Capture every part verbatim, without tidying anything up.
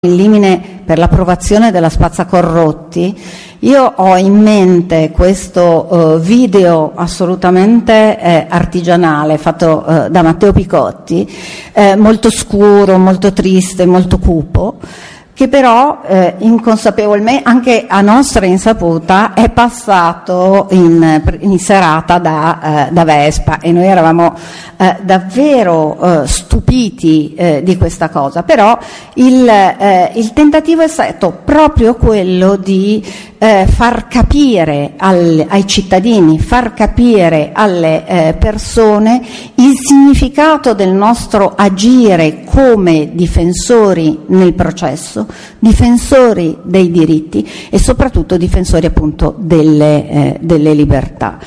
il limine per l'approvazione della spazzacorrotti, io ho in mente questo uh, video assolutamente eh, artigianale fatto uh, da Matteo Picotti, eh, molto scuro, molto triste, molto cupo, che però eh, inconsapevolmente, anche a nostra insaputa, è passato in, in serata da, eh, da Vespa, e noi eravamo eh, davvero eh, stupiti eh, di questa cosa. Però il, eh, il tentativo è stato proprio quello di eh, far capire al, ai cittadini, far capire alle eh, persone il significato del nostro agire come difensori nel processo, difensori dei diritti e soprattutto difensori appunto delle, eh, delle libertà.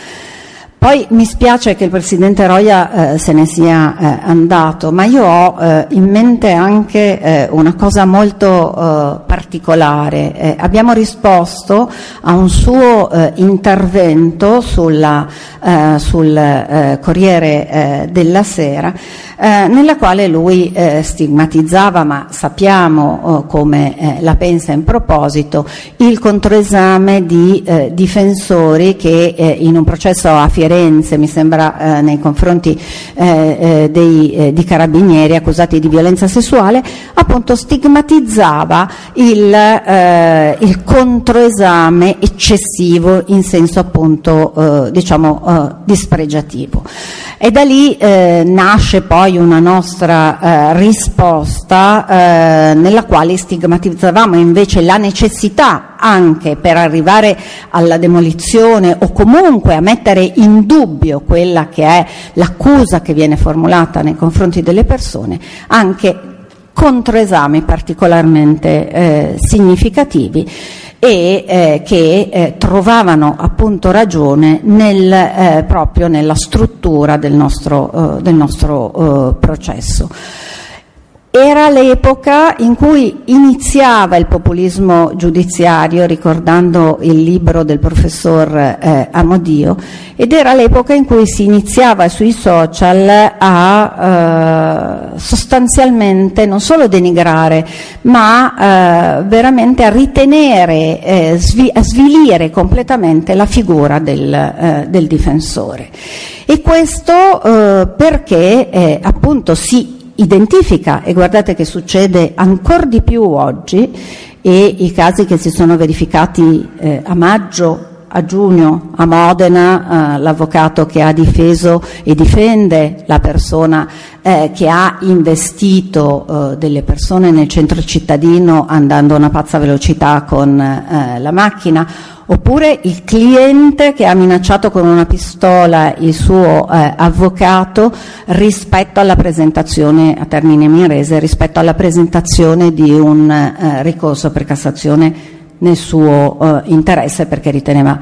Poi mi spiace che il Presidente Roia eh, se ne sia eh, andato, ma io ho eh, in mente anche eh, una cosa molto eh, particolare. Eh, abbiamo risposto a un suo eh, intervento sulla, eh, sul eh, Corriere eh, della Sera, eh, nella quale lui eh, stigmatizzava, ma sappiamo eh, come eh, la pensa in proposito, il controesame di eh, difensori che eh, in un processo a Firenze, mi sembra, eh, nei confronti eh, eh, dei, eh, di carabinieri accusati di violenza sessuale, appunto stigmatizzava il, eh, il controesame eccessivo in senso appunto eh, diciamo eh, dispregiativo. E da lì eh, nasce poi una nostra eh, risposta eh, nella quale stigmatizzavamo invece la necessità, anche per arrivare alla demolizione o comunque a mettere in dubbio quella che è l'accusa che viene formulata nei confronti delle persone, anche controesami particolarmente eh, significativi e eh, che eh, trovavano appunto ragione nel, eh, proprio nella struttura del nostro, eh, del nostro eh, processo. Era l'epoca in cui iniziava il populismo giudiziario, ricordando il libro del professor eh, Amodio, ed era l'epoca in cui si iniziava sui social a eh, sostanzialmente non solo denigrare, ma eh, veramente a ritenere, eh, svi- a svilire completamente la figura del, eh, del difensore. E questo eh, perché eh, appunto si identifica, e guardate che succede ancora di più oggi, e i casi che si sono verificati eh, a maggio, a giugno a Modena, eh, l'avvocato che ha difeso e difende la persona eh, che ha investito eh, delle persone nel centro cittadino andando a una pazza velocità con eh, la macchina, oppure il cliente che ha minacciato con una pistola il suo eh, avvocato rispetto alla presentazione, a Termini Imerese, rispetto alla presentazione di un eh, ricorso per Cassazione nel suo eh, interesse, perché riteneva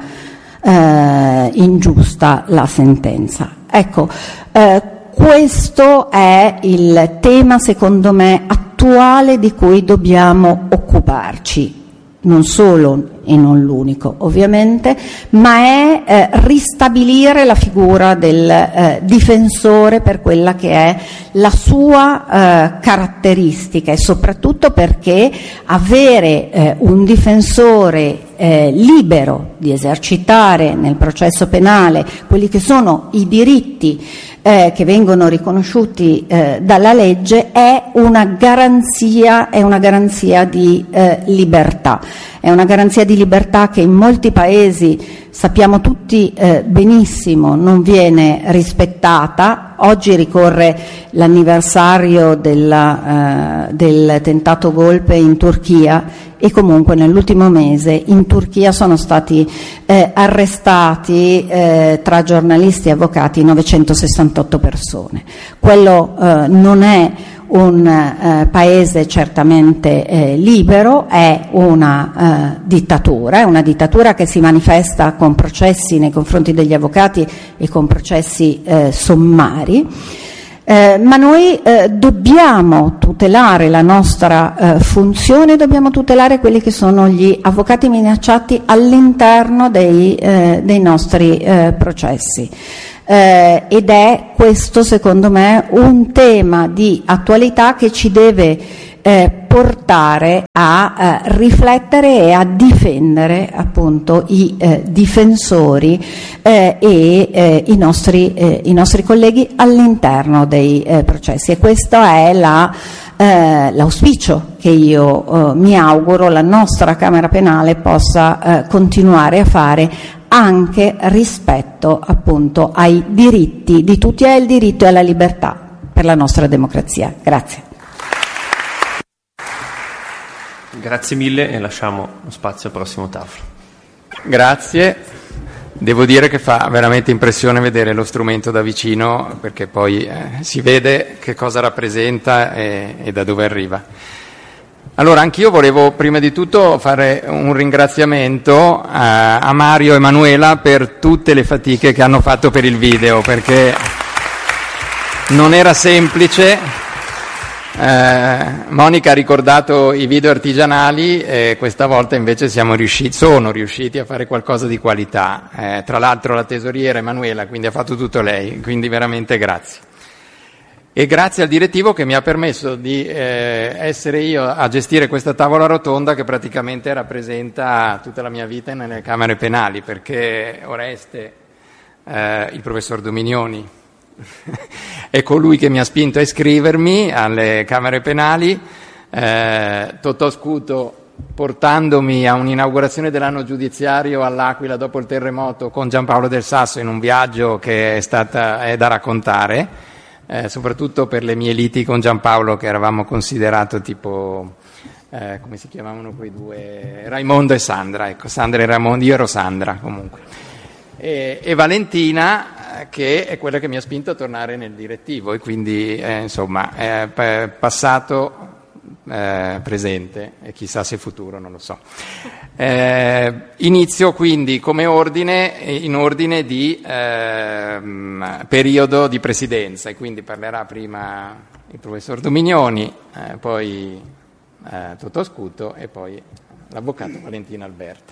eh, ingiusta la sentenza. Ecco, eh, questo è il tema, secondo me, attuale di cui dobbiamo occuparci. Non solo e non l'unico ovviamente, ma è eh, ristabilire la figura del eh, difensore per quella che è la sua eh, caratteristica, e soprattutto perché avere eh, un difensore eh, libero di esercitare nel processo penale quelli che sono i diritti eh, che vengono riconosciuti eh, dalla legge è una garanzia, è una garanzia di eh, libertà. È una garanzia di libertà che in molti paesi, sappiamo tutti eh, benissimo, non viene rispettata. Oggi ricorre l'anniversario della, eh, del tentato golpe in Turchia, e comunque nell'ultimo mese in Turchia sono stati eh, arrestati eh, tra giornalisti e avvocati novecentosessantotto persone. Quello eh, non è un eh, paese certamente eh, libero, è una eh, dittatura, è una dittatura che si manifesta con processi nei confronti degli avvocati e con processi eh, sommari. Eh, ma noi eh, dobbiamo tutelare la nostra eh, funzione, dobbiamo tutelare quelli che sono gli avvocati minacciati all'interno dei, eh, dei nostri eh, processi. Eh, ed è questo, secondo me, un tema di attualità che ci deve eh, portare a eh, riflettere e a difendere appunto i eh, difensori eh, e eh, i, nostri, eh, i nostri colleghi all'interno dei eh, processi, e questo è la Eh, l'auspicio che io eh, mi auguro la nostra Camera Penale possa eh, continuare a fare anche rispetto appunto ai diritti di tutti e al diritto e alla libertà per la nostra democrazia. Grazie. Grazie mille e lasciamo lo spazio al prossimo tavolo. Grazie. Devo dire che fa veramente impressione vedere lo strumento da vicino, perché poi eh, si vede che cosa rappresenta e, e da dove arriva. Allora, anch'io volevo prima di tutto fare un ringraziamento a, a Mario e Manuela per tutte le fatiche che hanno fatto per il video, perché non era semplice. Eh, Monica ha ricordato i video artigianali e questa volta invece siamo riusciti, sono riusciti a fare qualcosa di qualità. Eh, tra l'altro la tesoriera Emanuela, quindi ha fatto tutto lei, quindi veramente grazie. E grazie al direttivo che mi ha permesso di eh, essere io a gestire questa tavola rotonda che praticamente rappresenta tutta la mia vita nelle Camere Penali, perché Oreste, eh, il professor Dominioni, è colui che mi ha spinto a iscrivermi alle Camere Penali, eh, Totò Scuto portandomi a un'inaugurazione dell'anno giudiziario all'Aquila dopo il terremoto con Giampaolo Del Sasso in un viaggio che è, stata, è da raccontare, eh, soprattutto per le mie liti con Giampaolo, che eravamo considerato tipo, eh, come si chiamavano quei due, Raimondo e Sandra, ecco, Sandra e Raimondo, io ero Sandra comunque, e, e Valentina, che è quella che mi ha spinto a tornare nel direttivo, e quindi eh, insomma è p- passato, eh, presente e chissà se futuro, non lo so. Eh, inizio quindi come ordine, in ordine di eh, periodo di presidenza, e quindi parlerà prima il professor Dominioni, eh, poi eh, Totò Scuto e poi l'avvocato Valentina Alberta.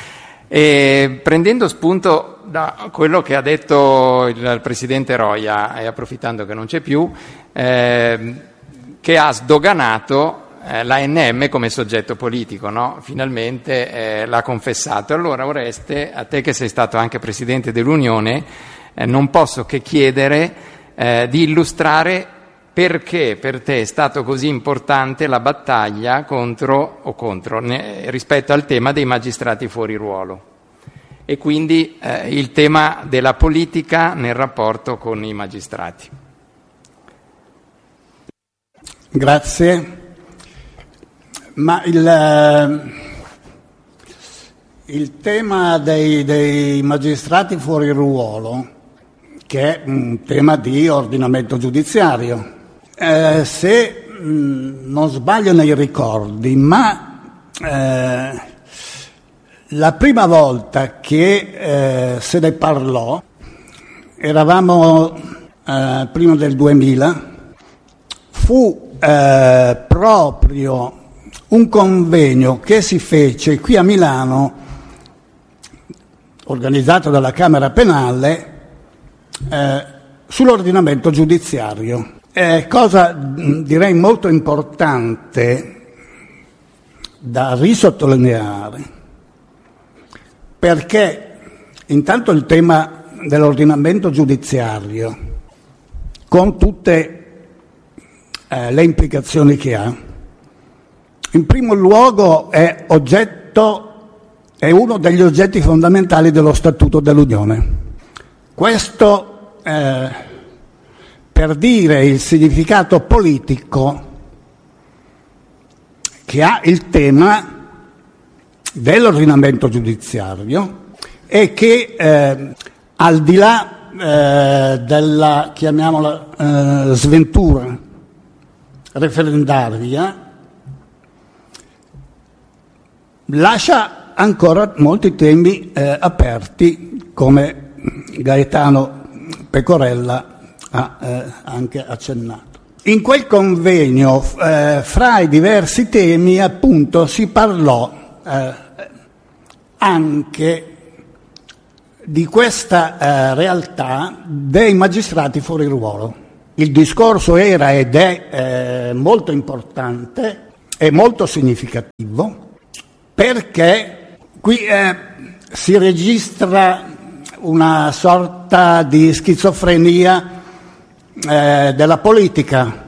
E prendendo spunto da quello che ha detto il, il Presidente Roia, e approfittando che non c'è più, eh, che ha sdoganato eh, l'A N M come soggetto politico, no? Finalmente eh, l'ha confessato. Allora Oreste, a te che sei stato anche Presidente dell'Unione, eh, non posso che chiedere eh, di illustrare perché per te è stato così importante la battaglia contro o contro ne, rispetto al tema dei magistrati fuori ruolo, e quindi eh, il tema della politica nel rapporto con i magistrati. Grazie. Ma il, il tema dei, dei magistrati fuori ruolo, che è un tema di ordinamento giudiziario, Eh, se mh, non sbaglio nei ricordi, ma eh, la prima volta che eh, se ne parlò, eravamo eh, prima del duemila, fu eh, proprio un convegno che si fece qui a Milano, organizzato dalla Camera Penale, eh, sull'ordinamento giudiziario. Eh, cosa direi molto importante da risottolineare, perché intanto il tema dell'ordinamento giudiziario, con tutte eh, le implicazioni che ha, in primo luogo è oggetto, è uno degli oggetti fondamentali dello Statuto dell'Unione. Questo eh, per dire il significato politico che ha il tema dell'ordinamento giudiziario, e che eh, al di là eh, della, chiamiamola, eh, sventura referendaria, lascia ancora molti temi eh, aperti, come Gaetano Pecorella ha eh, anche accennato. In quel convegno, eh, fra i diversi temi, appunto, si parlò eh, anche di questa eh, realtà dei magistrati fuori ruolo. il discorso era ed è eh, molto importante e molto significativo, perché qui eh, si registra una sorta di schizofrenia eh, della politica.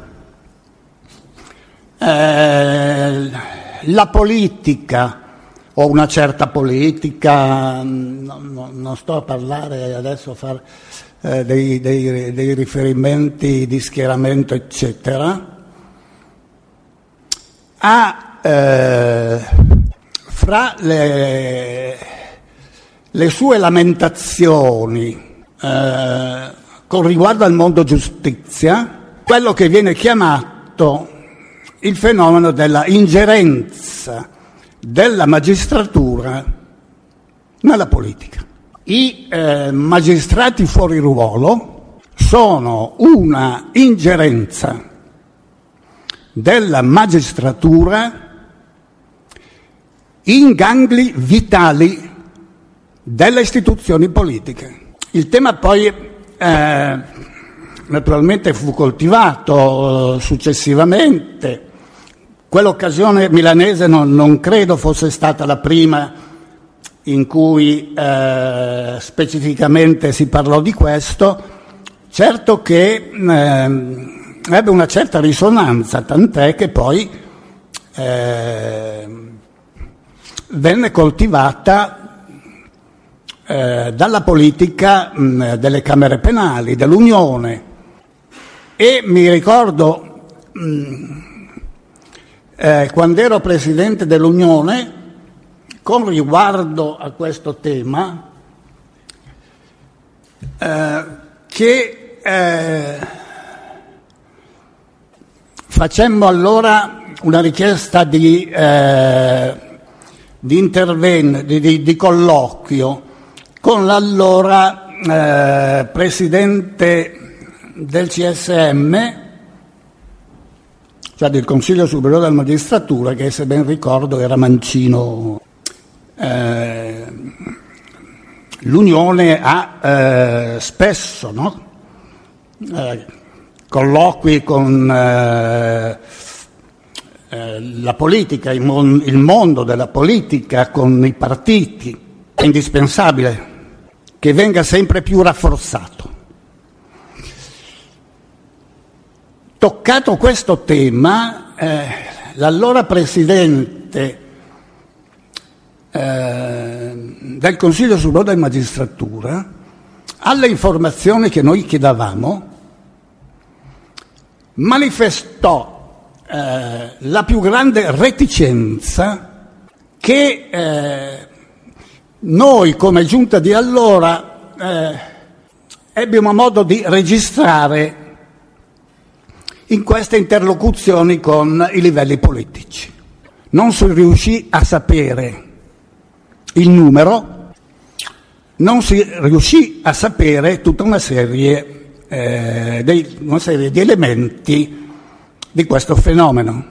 Eh, la politica, o una certa politica, no, no, non sto a parlare adesso a fare eh, dei, dei, dei riferimenti di schieramento, eccetera, ha eh, fra le, le sue lamentazioni eh, con riguardo al mondo giustizia, quello che viene chiamato il fenomeno della ingerenza della magistratura nella politica. I eh, magistrati fuori ruolo sono una ingerenza della magistratura in gangli vitali delle istituzioni politiche. Il tema poi eh, naturalmente fu coltivato eh, successivamente. Quell'occasione milanese non, non credo fosse stata la prima in cui eh, specificamente si parlò di questo. Certo che eh, ebbe una certa risonanza, tant'è che poi eh, venne coltivata eh, dalla politica mh, delle camere penali, dell'Unione. E mi ricordo mh, Eh, quando ero presidente dell'Unione, con riguardo a questo tema, eh, che eh, facemmo allora una richiesta di, eh, di intervento, di, di, di colloquio con l'allora eh, presidente del C S M, cioè del Consiglio Superiore della Magistratura, che se ben ricordo era Mancino. Eh, L'Unione ha eh, spesso, no? eh, colloqui con eh, eh, la politica, il, mon- il mondo della politica, con i partiti. È indispensabile che venga sempre più rafforzato. Toccato questo tema, eh, l'allora presidente eh, del Consiglio Superiore della Magistratura, alle informazioni che noi chiedavamo, manifestò eh, la più grande reticenza che eh, noi come giunta di allora eh, ebbimo modo di registrare in queste interlocuzioni con i livelli politici. Non si riuscì a sapere il numero, non si riuscì a sapere tutta una serie, eh, dei, una serie di elementi di questo fenomeno,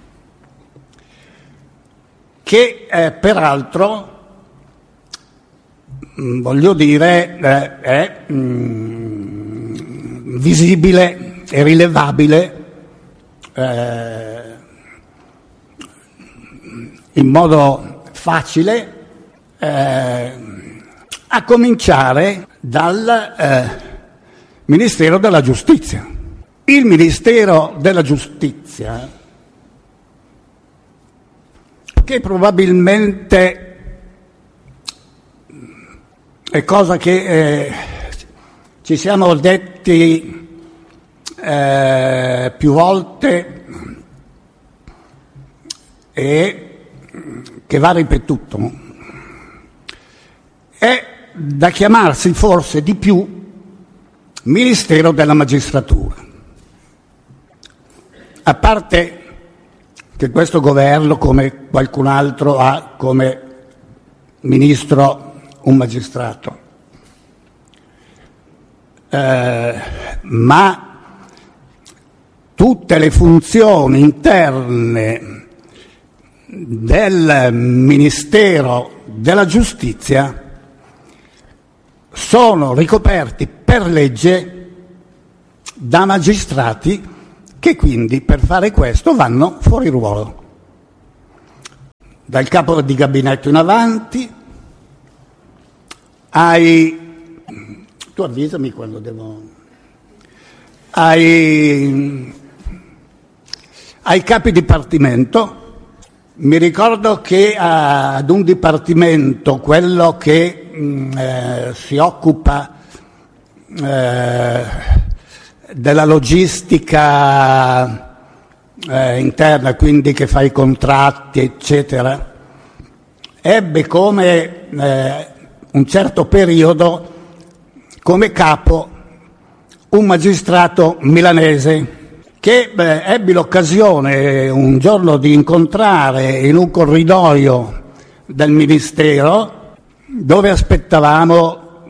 che eh, peraltro, mh, voglio dire, eh, è mh, visibile è rilevabile eh, in modo facile, eh, a cominciare dal eh, Ministero della Giustizia. Il Ministero della Giustizia, che probabilmente è cosa che eh, ci siamo detti Eh, più volte e che va ripetuto, è da chiamarsi forse di più Ministero della Magistratura. A parte che questo governo, come qualcun altro, ha come ministro un magistrato, eh, ma tutte le funzioni interne del Ministero della Giustizia sono ricoperti per legge da magistrati che quindi per fare questo vanno fuori ruolo. Dal capo di gabinetto in avanti ai... tu avvisami quando devo... ai, ai capi dipartimento. Mi ricordo che ad un dipartimento, quello che mh, eh, si occupa eh, della logistica eh, interna, quindi che fa i contratti, eccetera, ebbe come eh, un certo periodo come capo un magistrato milanese che beh, ebbi l'occasione un giorno di incontrare in un corridoio del Ministero dove aspettavamo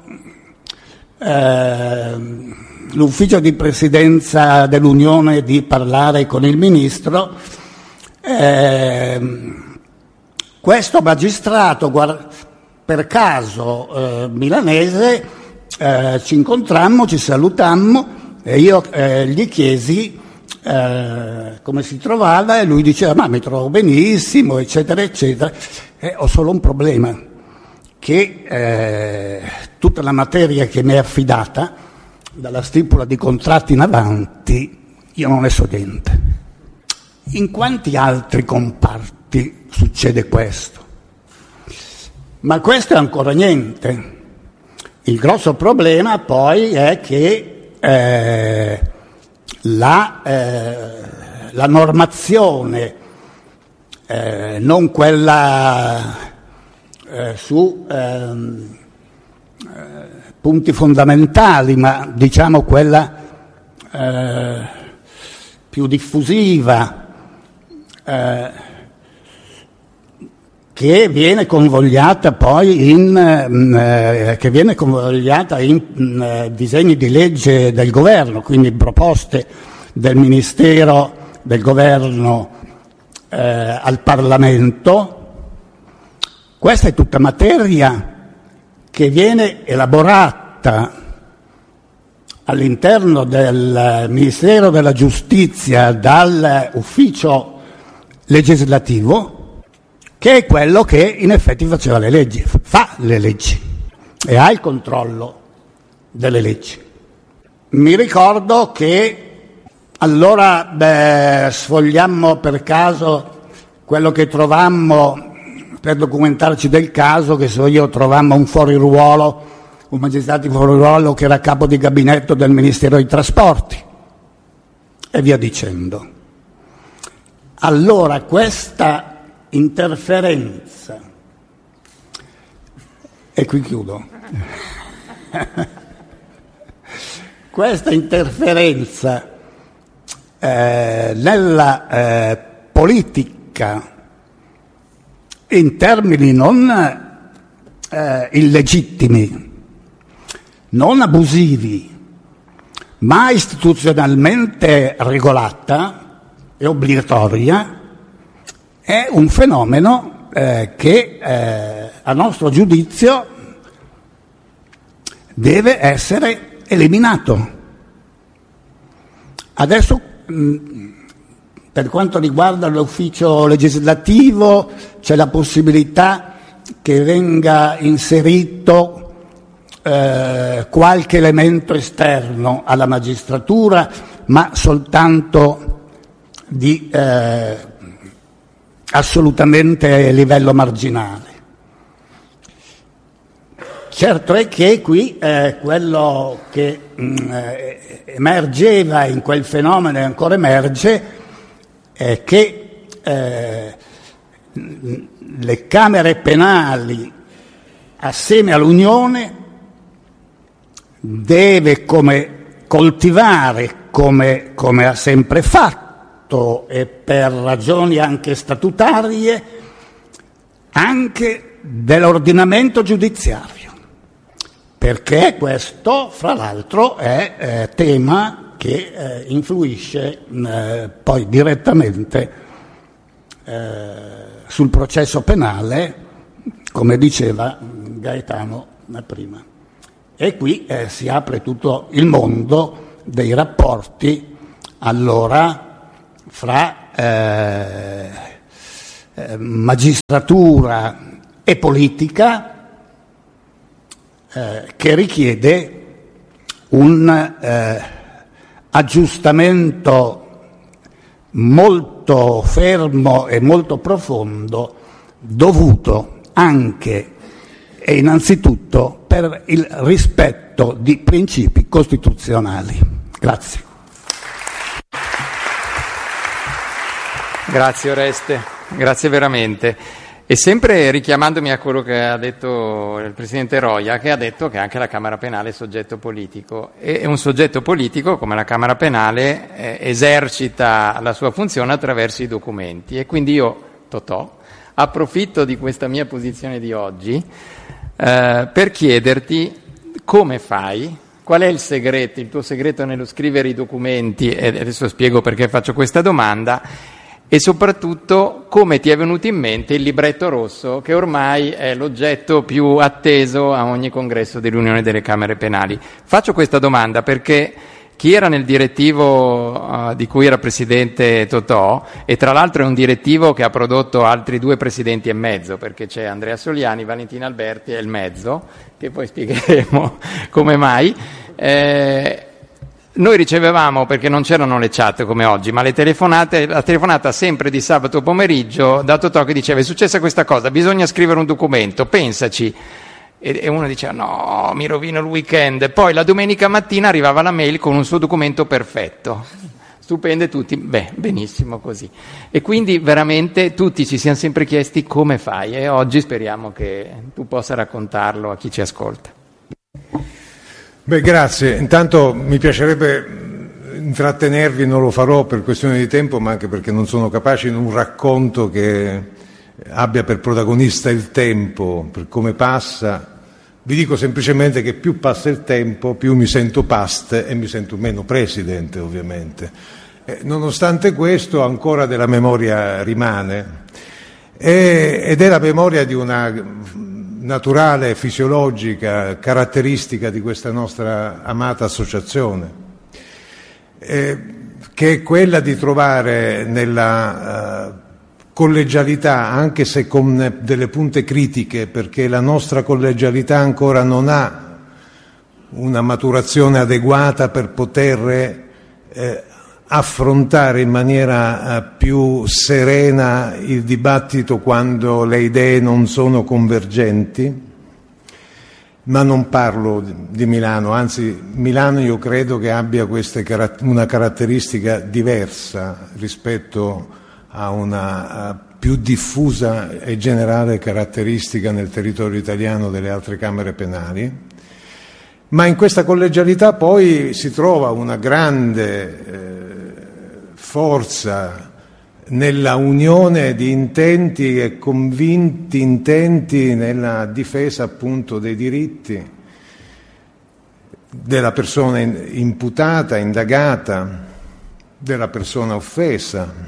eh, l'ufficio di presidenza dell'Unione di parlare con il Ministro. Eh, questo magistrato, per caso eh, milanese, eh, ci incontrammo, ci salutammo e io eh, gli chiesi Eh, come si trovava e lui diceva ma mi trovo benissimo, eccetera eccetera, e ho solo un problema, che eh, tutta la materia che mi è affidata dalla stipula di contratti in avanti io non ne so niente. In quanti altri comparti succede questo? Ma questo è ancora niente. Il grosso problema poi è che eh, La, eh, la normazione, eh, non quella eh, su ehm, eh, punti fondamentali, ma diciamo quella eh, più diffusiva, eh, che viene convogliata poi in, eh, che viene convogliata in eh, disegni di legge del governo, quindi proposte del Ministero del governo eh, al Parlamento. Questa è tutta materia che viene elaborata all'interno del Ministero della Giustizia dall'ufficio legislativo, che è quello che in effetti faceva le leggi, fa le leggi e ha il controllo delle leggi. Mi ricordo che allora beh, sfogliammo per caso quello che trovammo per documentarci del caso, che so io, trovammo un fuoriruolo, un magistrato fuori ruolo che era capo di gabinetto del Ministero dei Trasporti e via dicendo. Allora questa interferenza, e qui chiudo, questa interferenza eh, nella eh, politica in termini non eh, illegittimi, non abusivi, ma istituzionalmente regolata e obbligatoria, è un fenomeno eh, che eh, a nostro giudizio deve essere eliminato. Adesso mh, per quanto riguarda l'ufficio legislativo c'è la possibilità che venga inserito eh, qualche elemento esterno alla magistratura, ma soltanto di eh, assolutamente a livello marginale. Certo è che qui eh, quello che mh, eh, emergeva in quel fenomeno e ancora emerge è che eh, le camere penali assieme all'Unione deve come coltivare, come, come ha sempre fatto e per ragioni anche statutarie, anche dell'ordinamento giudiziario, perché questo, fra l'altro, è eh, tema che eh, influisce eh, poi direttamente eh, sul processo penale, come diceva Gaetano prima. E qui eh, si apre tutto il mondo dei rapporti allora fra eh, eh, magistratura e politica, eh, che richiede un eh, aggiustamento molto fermo e molto profondo, dovuto anche e innanzitutto per il rispetto di principi costituzionali. Grazie. Grazie Oreste, grazie veramente. E sempre richiamandomi a quello che ha detto il Presidente Roia, che ha detto che anche la Camera Penale è soggetto politico. E un soggetto politico, come la Camera Penale, eh, esercita la sua funzione attraverso i documenti. E quindi io, Totò, approfitto di questa mia posizione di oggi eh, per chiederti come fai, qual è il segreto, il tuo segreto nello scrivere i documenti, e adesso spiego perché faccio questa domanda, e soprattutto come ti è venuto in mente il libretto rosso, che ormai è l'oggetto più atteso a ogni congresso dell'Unione delle Camere Penali. Faccio questa domanda perché chi era nel direttivo uh, di cui era presidente Totò, e tra l'altro è un direttivo che ha prodotto altri due presidenti e mezzo, perché c'è Andrea Soliani, Valentina Alberti e il mezzo, che poi spiegheremo come mai, eh, noi ricevevamo, perché non c'erano le chat come oggi, ma le telefonate, la telefonata sempre di sabato pomeriggio da Totò che diceva: è successa questa cosa, bisogna scrivere un documento, pensaci. E uno diceva no, mi rovino il weekend. Poi la domenica mattina arrivava la mail con un suo documento perfetto, stupende tutti, beh, benissimo così. E quindi veramente tutti ci siamo sempre chiesti come fai, e oggi speriamo che tu possa raccontarlo a chi ci ascolta. Beh, grazie. Intanto mi piacerebbe intrattenervi, non lo farò per questione di tempo, ma anche perché non sono capace, in un racconto che abbia per protagonista il tempo, per come passa. Vi dico semplicemente che più passa il tempo, più mi sento past e mi sento meno presidente, ovviamente. Eh, nonostante questo, ancora della memoria rimane, e, ed è la memoria di una naturale, fisiologica caratteristica di questa nostra amata associazione, eh, che è quella di trovare nella uh, collegialità, anche se con delle punte critiche, perché la nostra collegialità ancora non ha una maturazione adeguata per poter eh, affrontare in maniera eh, più serena il dibattito quando le idee non sono convergenti. Ma non parlo di Milano, anzi Milano io credo che abbia queste, una caratteristica diversa rispetto a una a più diffusa e generale caratteristica nel territorio italiano delle altre camere penali, ma in questa collegialità poi si trova una grande eh, forza nella unione di intenti e convinti intenti nella difesa appunto dei diritti della persona imputata, indagata, della persona offesa,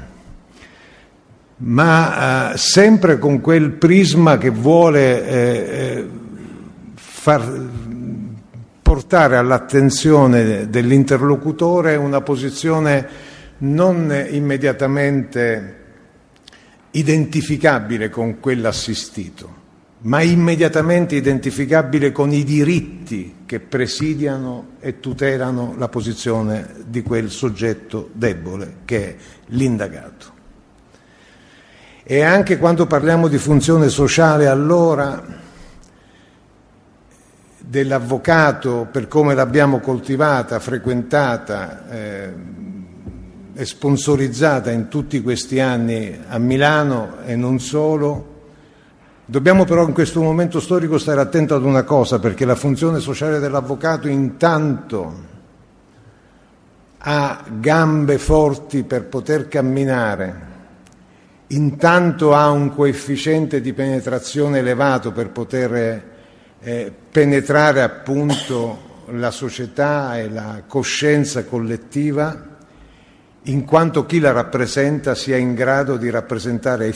ma eh, sempre con quel prisma che vuole eh, far portare all'attenzione dell'interlocutore una posizione non immediatamente identificabile con quell'assistito, ma immediatamente identificabile con i diritti che presidiano e tutelano la posizione di quel soggetto debole che è l'indagato. E anche quando parliamo di funzione sociale, allora, dell'avvocato, per come l'abbiamo coltivata, frequentata eh, e sponsorizzata in tutti questi anni a Milano e non solo, dobbiamo però in questo momento storico stare attenti ad una cosa, perché la funzione sociale dell'avvocato intanto ha gambe forti per poter camminare, intanto ha un coefficiente di penetrazione elevato per poter eh, penetrare appunto la società e la coscienza collettiva, in quanto chi la rappresenta sia in grado di rappresentare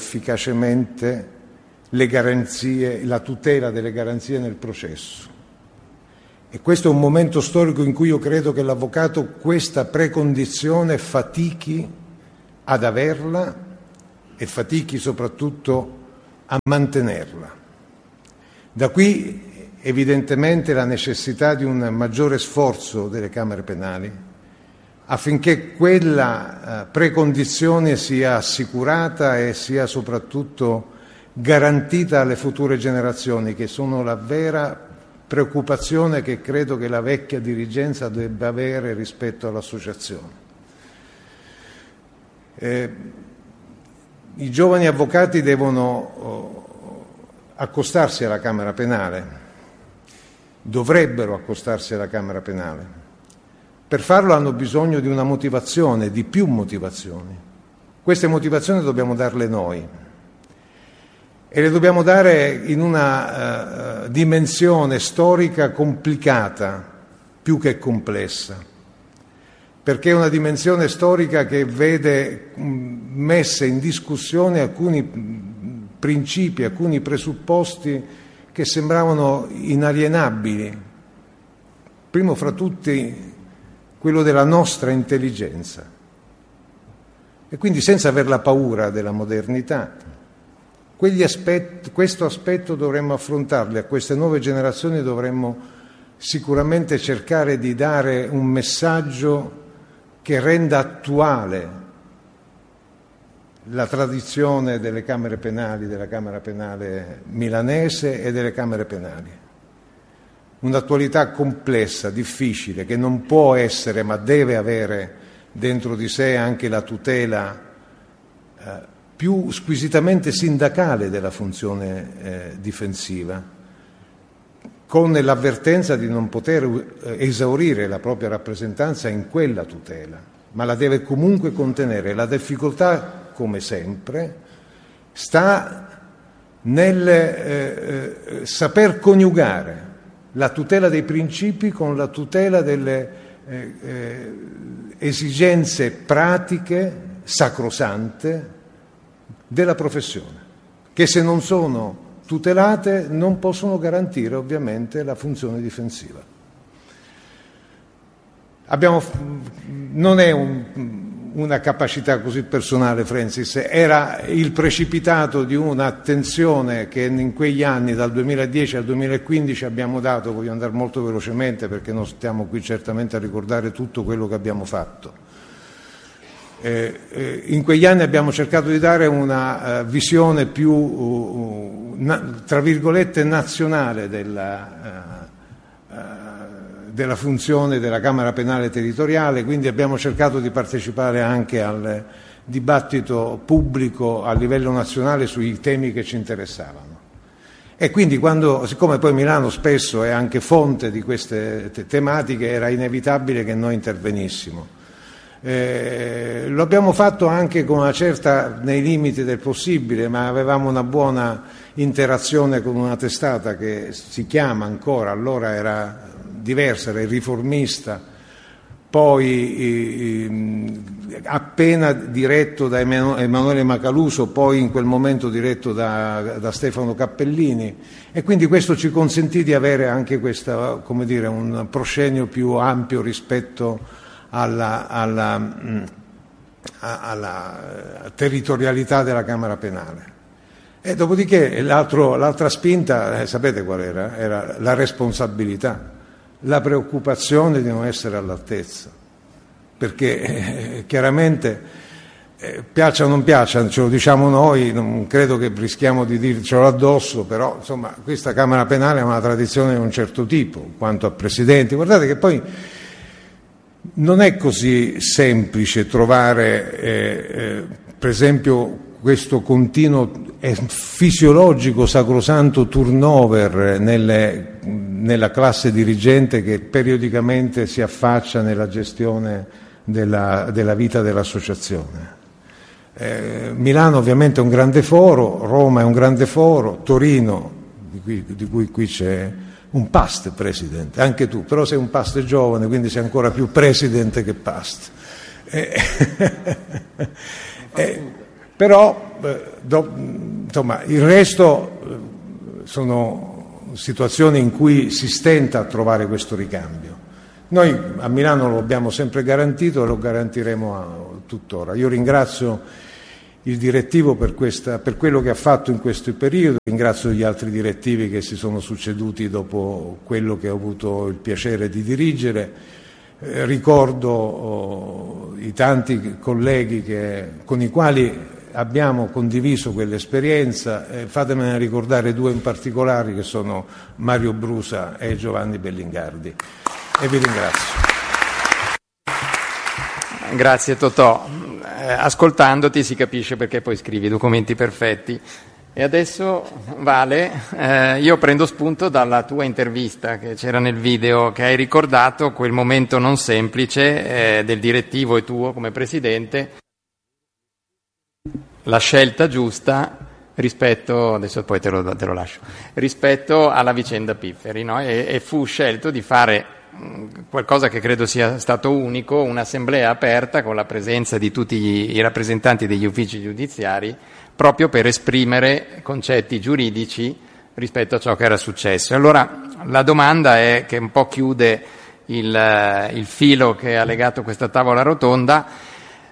efficacemente le garanzie, la tutela delle garanzie nel processo. E questo è un momento storico in cui io credo che l'avvocato questa precondizione fatichi ad averla e fatichi soprattutto a mantenerla. Da qui evidentemente la necessità di un maggiore sforzo delle Camere penali affinché quella precondizione sia assicurata e sia soprattutto garantita alle future generazioni, che sono la vera preoccupazione che credo che la vecchia dirigenza debba avere rispetto all'associazione. Eh, I giovani avvocati devono oh, accostarsi alla Camera Penale, dovrebbero accostarsi alla Camera Penale. Per farlo hanno bisogno di una motivazione, di più motivazioni. Queste motivazioni dobbiamo darle noi. E le dobbiamo dare in una uh, dimensione storica complicata, più che complessa, perché è una dimensione storica che vede mh, messe in discussione alcuni mh, principi, alcuni presupposti che sembravano inalienabili. Primo fra tutti quello della nostra intelligenza. E quindi senza aver la paura della modernità. Quegli aspetti, questo aspetto dovremmo affrontarli, a queste nuove generazioni dovremmo sicuramente cercare di dare un messaggio che renda attuale la tradizione delle Camere penali, della Camera Penale milanese e delle Camere penali. Un'attualità complessa, difficile, che non può essere, ma deve avere dentro di sé anche la tutela eh, più squisitamente sindacale della funzione eh, difensiva, con l'avvertenza di non poter esaurire la propria rappresentanza in quella tutela, ma la deve comunque contenere. La difficoltà, come sempre, sta nel eh, eh, saper coniugare la tutela dei principi con la tutela delle eh, eh, esigenze pratiche, sacrosante, della professione, che se non sono tutelate non possono garantire ovviamente la funzione difensiva. Abbiamo, non è un, una capacità così personale, Francis, era il precipitato di un'attenzione che in quegli anni, dal duemiladieci al duemilaquindici, abbiamo dato. Voglio andare molto velocemente perché non stiamo qui certamente a ricordare tutto quello che abbiamo fatto. Eh, eh, in quegli anni abbiamo cercato di dare una uh, visione più, uh, na, tra virgolette, nazionale della, uh, uh, della funzione della Camera Penale territoriale, quindi abbiamo cercato di partecipare anche al dibattito pubblico a livello nazionale sui temi che ci interessavano. E quindi quando, siccome poi Milano spesso è anche fonte di queste te- tematiche, era inevitabile che noi intervenissimo. Eh, lo abbiamo fatto anche con una certa, nei limiti del possibile, ma avevamo una buona interazione con una testata che si chiama ancora, allora era diversa, era il Riformista, poi eh, appena diretto da Emanuele Macaluso, poi in quel momento diretto da, da Stefano Cappellini, e quindi questo ci consentì di avere anche questa, come dire, un proscenio più ampio rispetto Alla, alla, alla territorialità della Camera Penale. E dopodiché l'altra spinta, eh, sapete qual era? Era la responsabilità, la preoccupazione di non essere all'altezza, perché eh, chiaramente eh, piaccia o non piaccia, ce lo diciamo noi, non credo che rischiamo di dircelo addosso, però insomma questa Camera Penale ha una tradizione di un certo tipo, quanto a presidenti. Guardate che poi non è così semplice trovare, eh, eh, per esempio, questo continuo eh, fisiologico sacrosanto turnover nelle, nella classe dirigente che periodicamente si affaccia nella gestione della, della vita dell'associazione. Eh, Milano ovviamente è un grande foro, Roma è un grande foro, Torino, di cui, di cui qui c'è un past presidente, anche tu, però sei un past giovane, quindi sei ancora più presidente che past. Eh, eh, però, eh, do, insomma, il resto sono situazioni in cui si stenta a trovare questo ricambio. Noi a Milano lo abbiamo sempre garantito e lo garantiremo a, tuttora. Io ringrazio il direttivo per, questa, per quello che ha fatto in questo periodo, ringrazio gli altri direttivi che si sono succeduti dopo quello che ho avuto il piacere di dirigere. Eh, ricordo oh, i tanti colleghi che, con i quali abbiamo condiviso quell'esperienza, eh, fatemene ricordare due in particolare che sono Mario Brusa e Giovanni Bellingardi. E vi ringrazio. Grazie Totò. Eh, ascoltandoti si capisce perché poi scrivi documenti perfetti. E adesso, Vale, eh, io prendo spunto dalla tua intervista che c'era nel video, che hai ricordato quel momento non semplice eh, del direttivo e tuo come presidente, la scelta giusta rispetto, adesso poi te lo, te lo lascio, rispetto alla vicenda Pifferi, no? e, e fu scelto di fare qualcosa che credo sia stato unico, un'assemblea aperta con la presenza di tutti gli, i rappresentanti degli uffici giudiziari, proprio per esprimere concetti giuridici rispetto a ciò che era successo. Allora la domanda è, che un po' chiude il, il filo che ha legato questa tavola rotonda: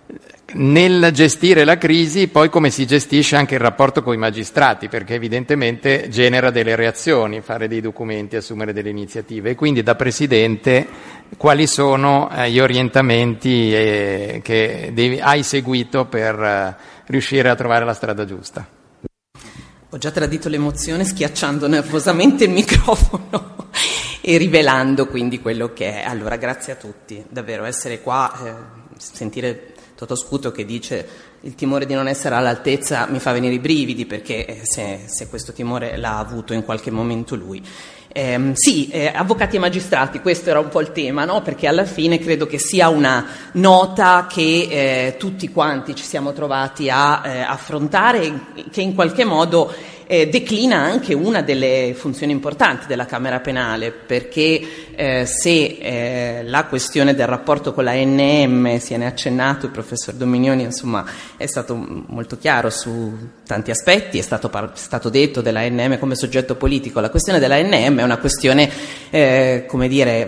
nel gestire la crisi, poi come si gestisce anche il rapporto con i magistrati, perché evidentemente genera delle reazioni fare dei documenti, assumere delle iniziative, e quindi da Presidente quali sono eh, gli orientamenti eh, che devi, hai seguito per eh, riuscire a trovare la strada giusta? Ho già tradito l'emozione schiacciando nervosamente il microfono e rivelando quindi quello che è. Allora, grazie a tutti, davvero essere qua, eh, sentire Totò Sputo che dice il timore di non essere all'altezza mi fa venire i brividi, perché se, se questo timore l'ha avuto in qualche momento lui. Eh, sì, eh, avvocati e magistrati, questo era un po' il tema, no? Perché alla fine credo che sia una nota che eh, tutti quanti ci siamo trovati a eh, affrontare, che in qualche modo eh, declina anche una delle funzioni importanti della Camera Penale, perché eh, se eh, la questione del rapporto con la N M, si è ne accennato, il professor Dominioni insomma è stato molto chiaro su tanti aspetti, è stato, par- stato detto della N M come soggetto politico, la questione della N M è una questione, eh, come dire,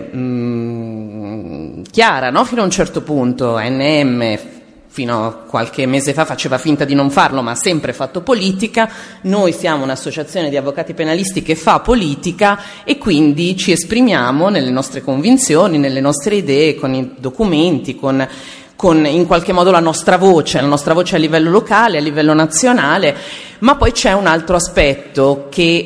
mh, chiara, no? Fino a un certo punto. N M fino a qualche mese fa faceva finta di non farlo, ma ha sempre fatto politica. Noi siamo un'associazione di avvocati penalisti che fa politica e quindi ci esprimiamo nelle nostre convinzioni, nelle nostre idee, con i documenti, con con in qualche modo la nostra voce, la nostra voce a livello locale, a livello nazionale, ma poi c'è un altro aspetto che,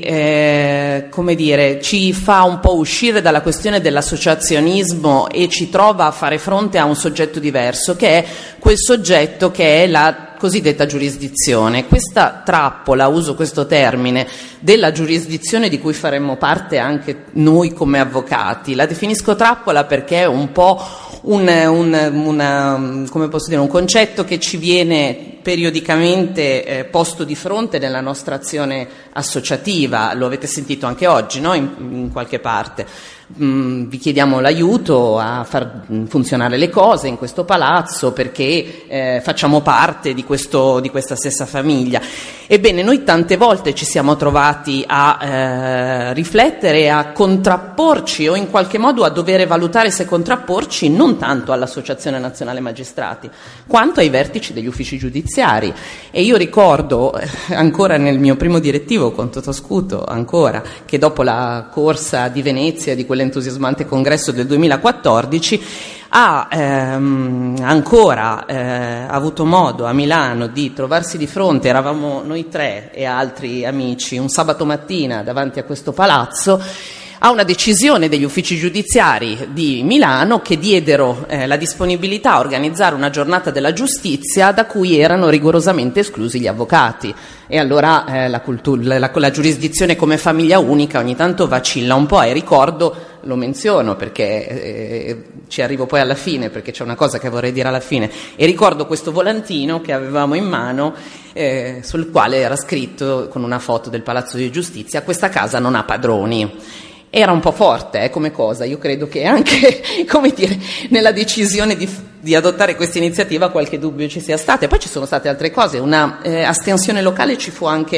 eh, come dire, ci fa un po' uscire dalla questione dell'associazionismo e ci trova a fare fronte a un soggetto diverso, che è quel soggetto che è la cosiddetta giurisdizione. Questa trappola, uso questo termine, della giurisdizione di cui faremmo parte anche noi come avvocati, la definisco trappola perché è un po' Un, un, una, come posso dire, un concetto che ci viene periodicamente eh, posto di fronte nella nostra azione associativa, lo avete sentito anche oggi, no? in, in qualche parte. Mm, vi chiediamo l'aiuto a far funzionare le cose in questo palazzo perché eh, facciamo parte di, questo, di questa stessa famiglia. Ebbene, noi tante volte ci siamo trovati a eh, riflettere, a contrapporci o in qualche modo a dover valutare se contrapporci non tanto all'Associazione Nazionale Magistrati quanto ai vertici degli uffici giudiziari. E io ricordo eh, ancora nel mio primo direttivo con Totò Sputo, ancora, che dopo la corsa di Venezia, di quell'entusiasmante congresso del duemilaquattordici, ha ehm, ancora eh, avuto modo a Milano di trovarsi di fronte, eravamo noi tre e altri amici, un sabato mattina davanti a questo palazzo, a una decisione degli uffici giudiziari di Milano che diedero eh, la disponibilità a organizzare una giornata della giustizia da cui erano rigorosamente esclusi gli avvocati. E allora eh, la, cultura, la, la giurisdizione come famiglia unica ogni tanto vacilla un po', e ricordo, lo menziono perché eh, ci arrivo poi alla fine, perché c'è una cosa che vorrei dire alla fine, e ricordo questo volantino che avevamo in mano eh, sul quale era scritto con una foto del Palazzo di Giustizia: questa casa non ha padroni. Era un po' forte eh, come cosa, io credo che anche, come dire, nella decisione di, di adottare questa iniziativa qualche dubbio ci sia stato. E poi ci sono state altre cose, una eh, astensione locale ci fu anche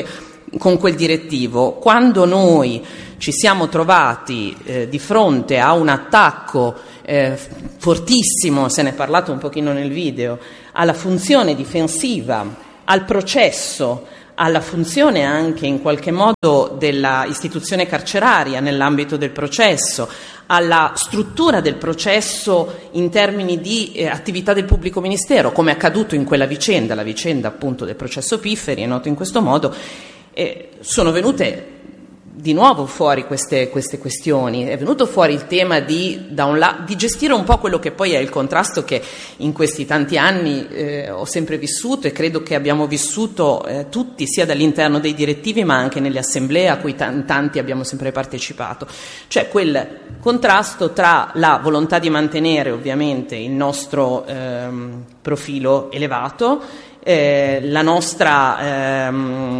con quel direttivo. Quando noi ci siamo trovati eh, di fronte a un attacco eh, fortissimo, se ne è parlato un pochino nel video, alla funzione difensiva, al processo, alla funzione anche in qualche modo della istituzione carceraria nell'ambito del processo, alla struttura del processo in termini di eh, attività del pubblico ministero, come è accaduto in quella vicenda, la vicenda appunto del processo Pifferi, è noto in questo modo, eh, sono venute di nuovo fuori queste, queste questioni. È venuto fuori il tema di, da un la- di gestire un po' quello che poi è il contrasto che in questi tanti anni eh, ho sempre vissuto e credo che abbiamo vissuto eh, tutti, sia dall'interno dei direttivi ma anche nelle assemblee a cui t- tanti abbiamo sempre partecipato, cioè quel contrasto tra la volontà di mantenere ovviamente il nostro ehm, profilo elevato, Eh, la nostra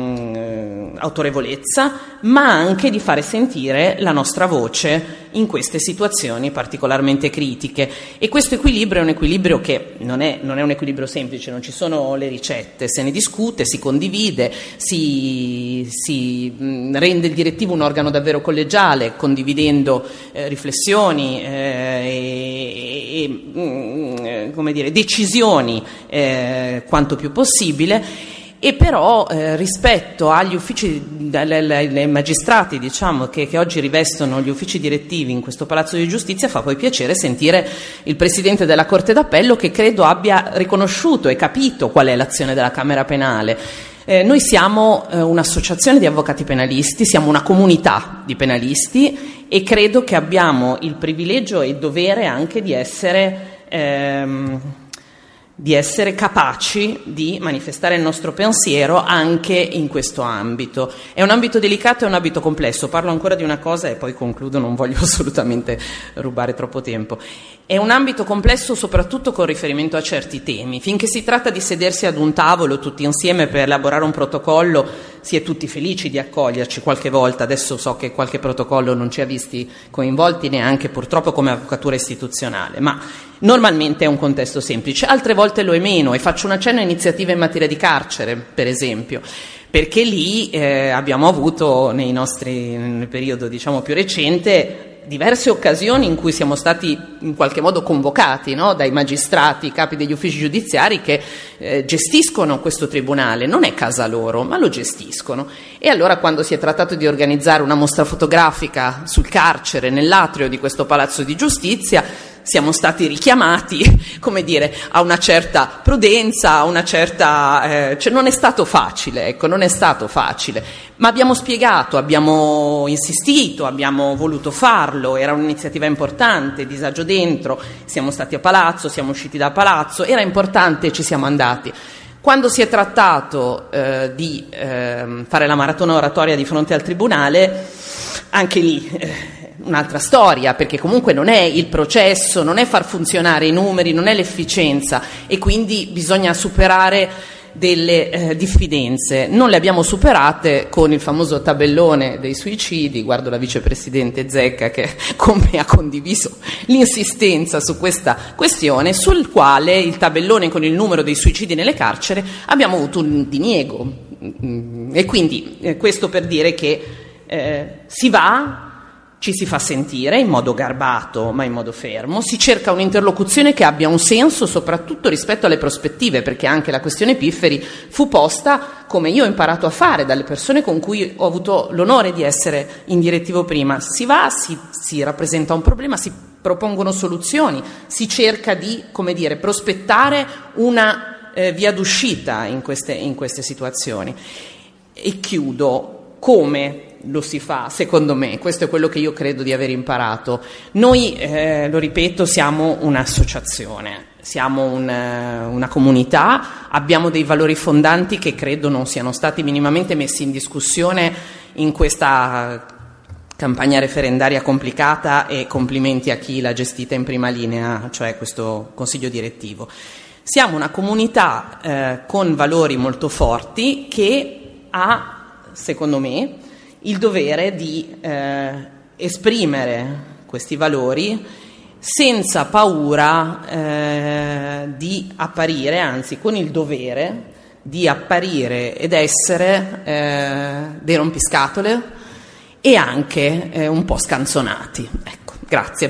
ehm, autorevolezza, ma anche di fare sentire la nostra voce in queste situazioni particolarmente critiche. E questo equilibrio è un equilibrio che non è, non è un equilibrio semplice, non ci sono le ricette, se ne discute, si condivide, si, si mh, rende il direttivo un organo davvero collegiale, condividendo eh, riflessioni eh, e, e mh, come dire, decisioni eh, quanto più possibile. E però eh, rispetto agli uffici, ai magistrati diciamo, che, che oggi rivestono gli uffici direttivi in questo Palazzo di Giustizia, fa poi piacere sentire il Presidente della Corte d'Appello che credo abbia riconosciuto e capito qual è l'azione della Camera Penale. Eh, noi siamo eh, un'associazione di avvocati penalisti, siamo una comunità di penalisti e credo che abbiamo il privilegio e il dovere anche di essere... Ehm, di essere capaci di manifestare il nostro pensiero anche in questo ambito. È un ambito delicato e un ambito complesso. Parlo ancora di una cosa e poi concludo, non voglio assolutamente rubare troppo tempo. È un ambito complesso soprattutto con riferimento a certi temi. Finché si tratta di sedersi ad un tavolo tutti insieme per elaborare un protocollo, si è tutti felici di accoglierci qualche volta. Adesso so che qualche protocollo non ci ha visti coinvolti neanche purtroppo come avvocatura istituzionale, ma normalmente è un contesto semplice. Altre volte lo è meno, e faccio un accenno a iniziative in materia di carcere, per esempio, perché lì eh, abbiamo avuto nei nostri, nel periodo diciamo più recente, diverse occasioni in cui siamo stati in qualche modo convocati, no? Dai magistrati, capi degli uffici giudiziari che eh, gestiscono questo tribunale, non è casa loro, ma lo gestiscono. E allora quando si è trattato di organizzare una mostra fotografica sul carcere nell'atrio di questo Palazzo di Giustizia, siamo stati richiamati, come dire, a una certa prudenza, a una certa, eh, cioè non è stato facile, ecco, non è stato facile, ma abbiamo spiegato, abbiamo insistito, abbiamo voluto farlo, era un'iniziativa importante, disagio dentro, siamo stati a palazzo, siamo usciti da palazzo, era importante e ci siamo andati. Quando si è trattato eh, di eh, fare la maratona oratoria di fronte al tribunale, anche lì eh, un'altra storia, perché comunque non è il processo, non è far funzionare i numeri, non è l'efficienza, e quindi bisogna superare delle eh, diffidenze. Non le abbiamo superate con il famoso tabellone dei suicidi. Guardo la vicepresidente Zecca che con me ha condiviso l'insistenza su questa questione, sul quale il tabellone con il numero dei suicidi nelle carceri abbiamo avuto un diniego. E quindi eh, questo per dire che eh, si va, ci si fa sentire in modo garbato ma in modo fermo, si cerca un'interlocuzione che abbia un senso soprattutto rispetto alle prospettive, perché anche la questione Pifferi fu posta, come io ho imparato a fare dalle persone con cui ho avuto l'onore di essere in direttivo prima. Si va, si, si rappresenta un problema, si propongono soluzioni, si cerca di, come dire, prospettare una eh, via d'uscita in queste, in queste situazioni. E chiudo. Come lo si fa, secondo me? Questo è quello che io credo di aver imparato. Noi, eh, lo ripeto, siamo un'associazione, siamo un, una comunità, abbiamo dei valori fondanti che credo non siano stati minimamente messi in discussione in questa campagna referendaria complicata, e complimenti a chi l'ha gestita in prima linea, cioè questo consiglio direttivo. Siamo una comunità eh, con valori molto forti che ha, secondo me, il dovere di eh, esprimere questi valori senza paura eh, di apparire, anzi con il dovere di apparire ed essere eh, dei rompiscatole e anche eh, un po' scanzonati. Ecco, grazie.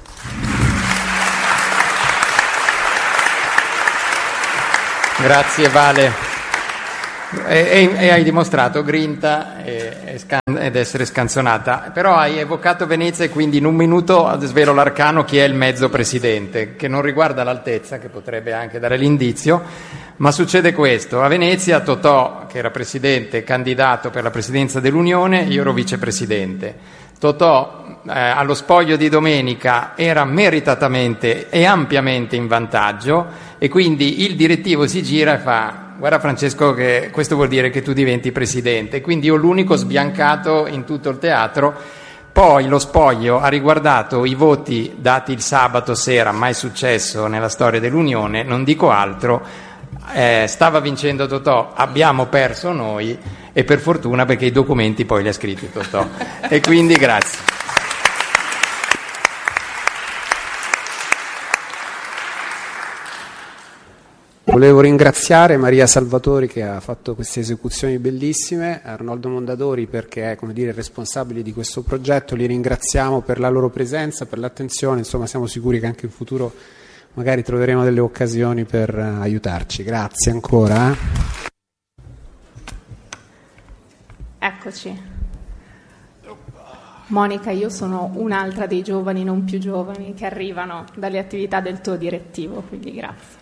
Grazie Vale. E, e, e hai dimostrato grinta e, e scan- ed essere scanzonata, però hai evocato Venezia e quindi in un minuto svelo l'arcano chi è il mezzo presidente, che non riguarda l'altezza, che potrebbe anche dare l'indizio, ma succede questo: a Venezia Totò, che era presidente, candidato per la presidenza dell'Unione, io ero vicepresidente. Totò eh, allo spoglio di domenica era meritatamente e ampiamente in vantaggio, e quindi il direttivo si gira e fa: guarda Francesco, che questo vuol dire che tu diventi presidente. Quindi io l'unico sbiancato in tutto il teatro. Poi lo spoglio ha riguardato i voti dati il sabato sera, mai successo nella storia dell'Unione, non dico altro, eh, stava vincendo Totò, abbiamo perso noi, e per fortuna, perché i documenti poi li ha scritti Totò. E quindi grazie. Volevo ringraziare Maria Salvatori, che ha fatto queste esecuzioni bellissime, Arnoldo Mondadori perché è, come dire, responsabile di questo progetto. Li ringraziamo per la loro presenza, per l'attenzione, insomma siamo sicuri che anche in futuro magari troveremo delle occasioni per aiutarci. Grazie ancora. Eccoci. Monica, io sono un'altra dei giovani non più giovani che arrivano dalle attività del tuo direttivo, quindi grazie.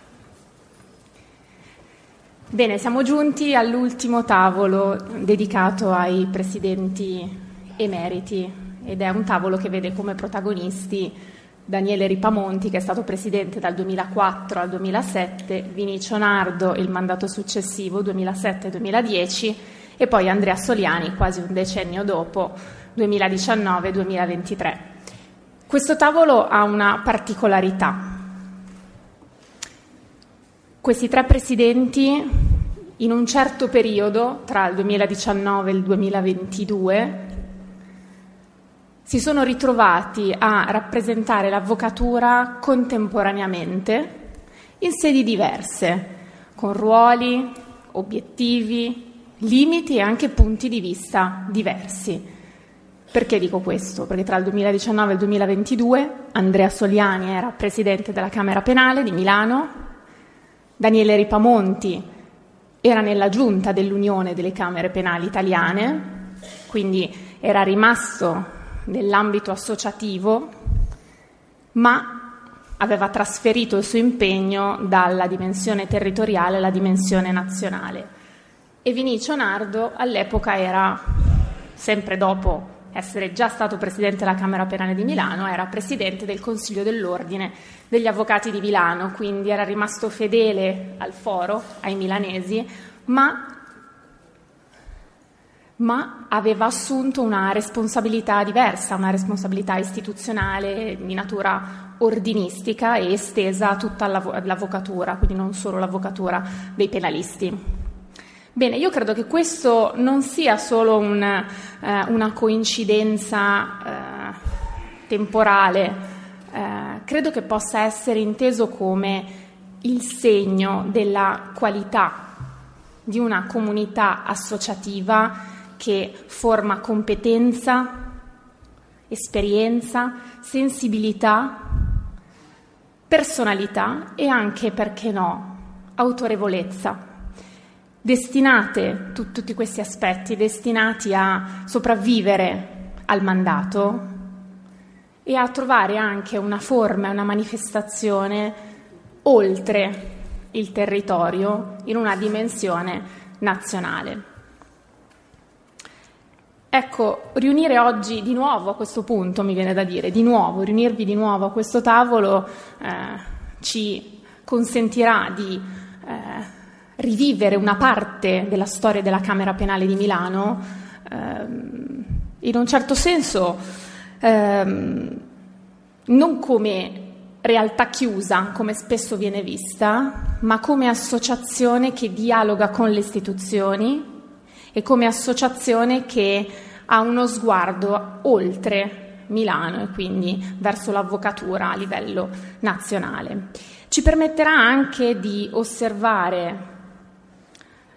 Bene, siamo giunti all'ultimo tavolo dedicato ai presidenti emeriti, ed è un tavolo che vede come protagonisti Daniele Ripamonti, che è stato presidente dal duemilaquattro al duemilasette, Vinicio Nardo il mandato successivo duemilasette duemiladieci e poi Andrea Soliani quasi un decennio dopo, duemiladiciannove duemilaventitré. Questo tavolo ha una particolarità. Questi tre presidenti, in un certo periodo, tra il duemiladiciannove e il duemilaventidue, si sono ritrovati a rappresentare l'avvocatura contemporaneamente in sedi diverse, con ruoli, obiettivi, limiti e anche punti di vista diversi. Perché dico questo? Perché tra il duemiladiciannove e il duemilaventidue Andrea Soliani era presidente della Camera Penale di Milano, Daniele Ripamonti era nella giunta dell'Unione delle Camere Penali Italiane, quindi era rimasto nell'ambito associativo, ma aveva trasferito il suo impegno dalla dimensione territoriale alla dimensione nazionale. E Vinicio Nardo all'epoca era, sempre dopo essere già stato presidente della Camera Penale di Milano, era presidente del Consiglio dell'Ordine degli Avvocati di Milano, quindi era rimasto fedele al foro, ai milanesi, ma, ma aveva assunto una responsabilità diversa, una responsabilità istituzionale di natura ordinistica e estesa a tutta l'avvocatura, quindi non solo l'avvocatura dei penalisti. Bene, io credo che questo non sia solo un, eh, una coincidenza eh, temporale, eh, credo che possa essere inteso come il segno della qualità di una comunità associativa che forma competenza, esperienza, sensibilità, personalità e anche, perché no, autorevolezza. Destinate, tu, tutti questi aspetti, destinati a sopravvivere al mandato e a trovare anche una forma, una manifestazione oltre il territorio, in una dimensione nazionale. Ecco, riunire oggi di nuovo a questo punto, mi viene da dire, di nuovo, riunirvi di nuovo a questo tavolo eh, ci consentirà di eh, rivivere una parte della storia della Camera Penale di Milano, ehm, in un certo senso ehm, non come realtà chiusa, come spesso viene vista, ma come associazione che dialoga con le istituzioni e come associazione che ha uno sguardo oltre Milano e quindi verso l'avvocatura a livello nazionale. Ci permetterà anche di osservare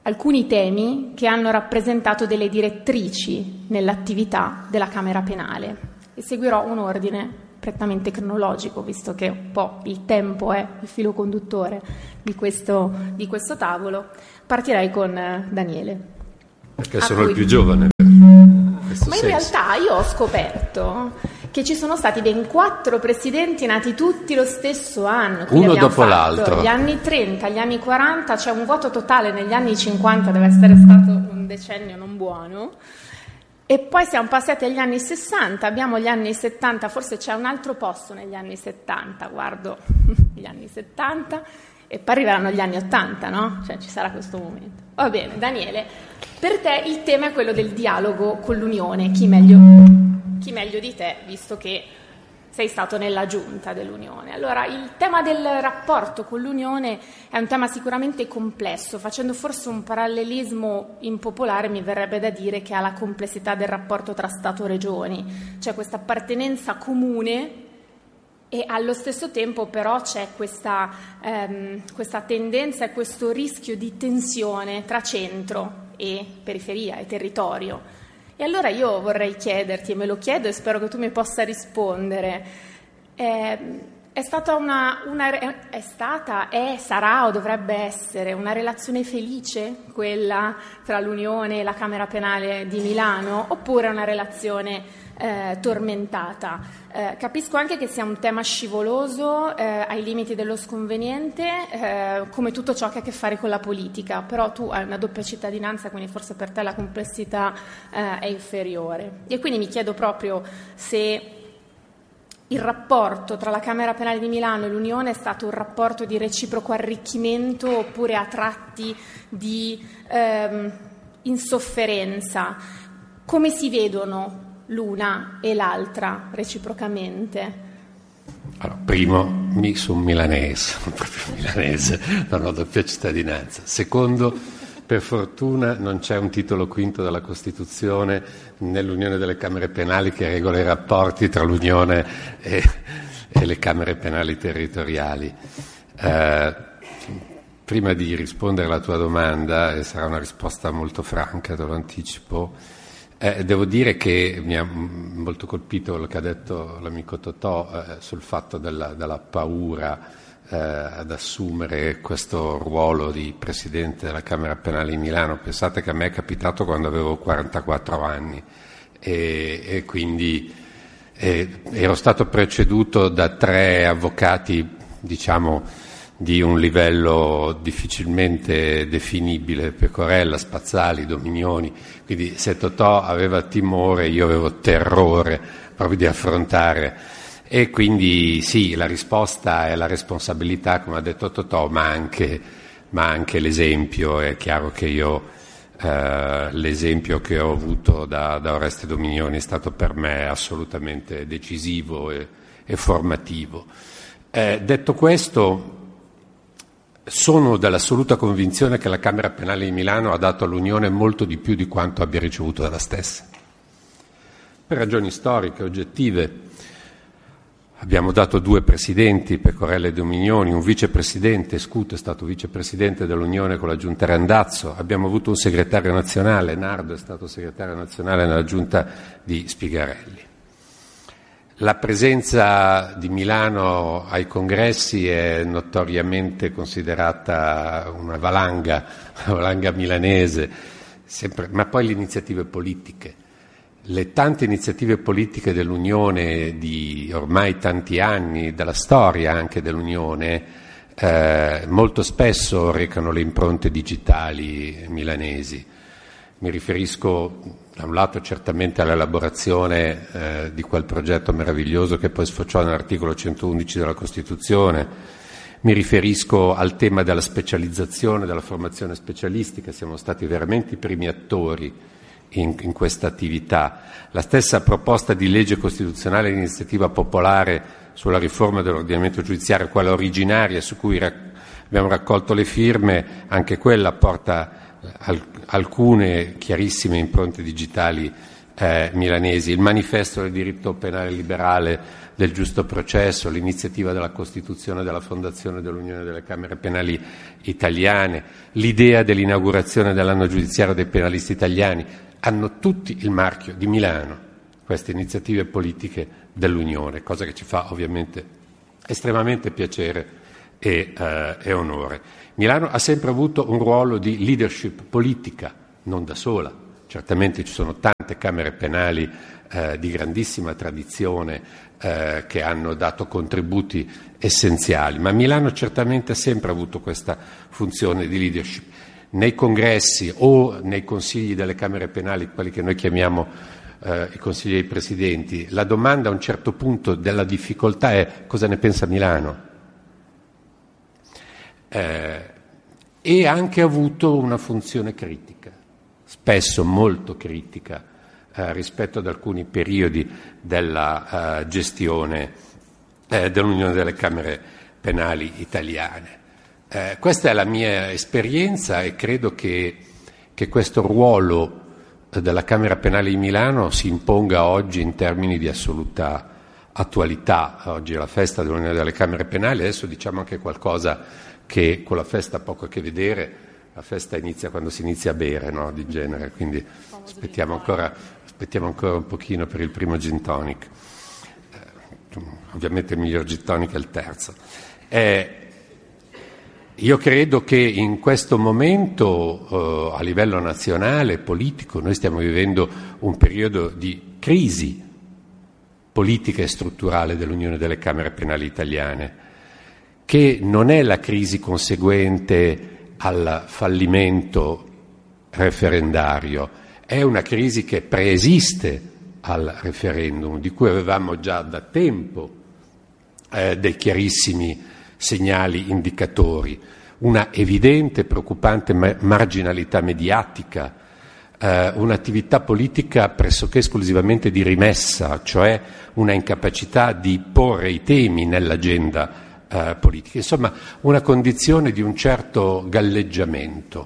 alcuni temi che hanno rappresentato delle direttrici nell'attività della Camera Penale e seguirò un ordine prettamente cronologico, visto che un po' il tempo è il filo conduttore di questo, di questo tavolo. Partirei con Daniele. Perché sono cui... il più giovane. Ma in senso. realtà io ho scoperto che ci sono stati ben quattro presidenti nati tutti lo stesso anno. Quindi uno dopo fatto l'altro. Gli anni trenta, gli anni quaranta, c'è un vuoto totale negli anni cinquanta, deve essere stato un decennio non buono. E poi siamo passati agli anni sessanta, abbiamo gli anni settanta, forse c'è un altro posto negli anni settanta, guardo gli anni settanta, e poi arriveranno gli anni ottanta, no? Cioè ci sarà questo momento. Va bene, Daniele, per te il tema è quello del dialogo con l'Unione, chi meglio, chi meglio di te, visto che sei stato nella giunta dell'Unione. Allora, il tema del rapporto con l'Unione è un tema sicuramente complesso, facendo forse un parallelismo impopolare mi verrebbe da dire che ha la complessità del rapporto tra Stato e Regioni, c'è questa appartenenza comune e allo stesso tempo però c'è questa, ehm, questa tendenza e questo rischio di tensione tra centro e periferia e territorio. E allora io vorrei chiederti, e me lo chiedo e spero che tu mi possa rispondere, eh, è stata una, una è stata, è, sarà o dovrebbe essere una relazione felice quella tra l'Unione e la Camera Penale di Milano, oppure una relazione eh, tormentata? Eh, capisco anche che sia un tema scivoloso, eh, ai limiti dello sconveniente, eh, come tutto ciò che ha a che fare con la politica, però tu hai una doppia cittadinanza, quindi forse per te la complessità eh, è inferiore. E quindi mi chiedo proprio se il rapporto tra la Camera Penale di Milano e l'Unione è stato un rapporto di reciproco arricchimento oppure a tratti di ehm, insofferenza. Come si vedono l'una e l'altra reciprocamente? Allora, primo, mi sono milanese, proprio milanese, non ho doppia cittadinanza. Secondo, per fortuna non c'è un titolo quinto della Costituzione nell'Unione delle Camere Penali che regola i rapporti tra l'Unione e, e le Camere Penali territoriali. Eh, prima di rispondere alla tua domanda, e sarà una risposta molto franca, te lo anticipo, Eh, devo dire che mi ha molto colpito quello che ha detto l'amico Totò eh, sul fatto della, della paura eh, ad assumere questo ruolo di Presidente della Camera Penale di Milano. Pensate che a me è capitato quando avevo quarantaquattro anni e, e quindi eh, ero stato preceduto da tre avvocati, diciamo, di un livello difficilmente definibile, Pecorella, Spazzali, Dominioni, quindi se Totò aveva timore io avevo terrore proprio di affrontare, e quindi sì, la risposta è la responsabilità, come ha detto Totò, ma anche, ma anche l'esempio. È chiaro che io eh, l'esempio che ho avuto da, da Oreste Dominioni è stato per me assolutamente decisivo e, e formativo. Eh, detto questo, sono dell'assoluta convinzione che la Camera Penale di Milano ha dato all'Unione molto di più di quanto abbia ricevuto dalla stessa. Per ragioni storiche, oggettive, abbiamo dato due presidenti, Pecorella e Dominioni, un vicepresidente, Scuto è stato vicepresidente dell'Unione con la Giunta Randazzo, abbiamo avuto un segretario nazionale, Nardo è stato segretario nazionale nella Giunta di Spigarelli. La presenza di Milano ai congressi è notoriamente considerata una valanga, una valanga milanese, sempre, ma poi le iniziative politiche, le tante iniziative politiche dell'Unione di ormai tanti anni, della storia anche dell'Unione, eh, molto spesso recano le impronte digitali milanesi. Mi riferisco da un lato certamente all'elaborazione eh, di quel progetto meraviglioso che poi sfociò nell'articolo centoundici della Costituzione, mi riferisco al tema della specializzazione, della formazione specialistica, siamo stati veramente i primi attori in, in questa attività. La stessa proposta di legge costituzionale di iniziativa popolare sulla riforma dell'ordinamento giudiziario, quella originaria su cui rac- abbiamo raccolto le firme, anche quella porta alcune chiarissime impronte digitali eh, milanesi, il manifesto del diritto penale liberale del giusto processo, l'iniziativa della Costituzione della Fondazione dell'Unione delle Camere Penali Italiane, l'idea dell'inaugurazione dell'anno giudiziario dei penalisti italiani, hanno tutti il marchio di Milano, queste iniziative politiche dell'Unione, cosa che ci fa ovviamente estremamente piacere e, eh, e onore. Milano ha sempre avuto un ruolo di leadership politica, non da sola. Certamente ci sono tante camere penali eh, di grandissima tradizione eh, che hanno dato contributi essenziali, ma Milano certamente ha sempre avuto questa funzione di leadership. Nei congressi o nei consigli delle camere penali, quelli che noi chiamiamo eh, i consigli dei presidenti, la domanda a un certo punto della difficoltà è: cosa ne pensa Milano? Eh, e ha anche avuto una funzione critica, spesso molto critica eh, rispetto ad alcuni periodi della uh, gestione eh, dell'Unione delle Camere Penali Italiane. Eh, questa è la mia esperienza e credo che, che questo ruolo della Camera Penale di Milano si imponga oggi in termini di assoluta attualità. Oggi è la festa dell'Unione delle Camere Penali, adesso diciamo anche qualcosa che con la festa ha poco a che vedere. La festa inizia quando si inizia a bere, no? Di genere, quindi aspettiamo ancora, aspettiamo ancora un pochino per il primo gin tonic. Eh, ovviamente il miglior gin tonic è il terzo. Eh, io credo che in questo momento eh, a livello nazionale, politico, noi stiamo vivendo un periodo di crisi politica e strutturale dell'Unione delle Camere Penali Italiane, che non è la crisi conseguente al fallimento referendario, è una crisi che preesiste al referendum, di cui avevamo già da tempo eh, dei chiarissimi segnali indicatori, una evidente e preoccupante ma- marginalità mediatica, eh, un'attività politica pressoché esclusivamente di rimessa, cioè una incapacità di porre i temi nell'agenda eh, politica, insomma una condizione di un certo galleggiamento.